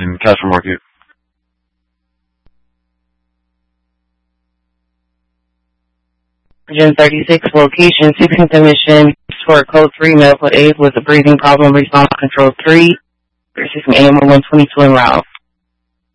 in Castro Market. Region 36, location 16th Mission for Code 3 medical aid with a breathing problem. Response control 3, 6 AM 122 en route.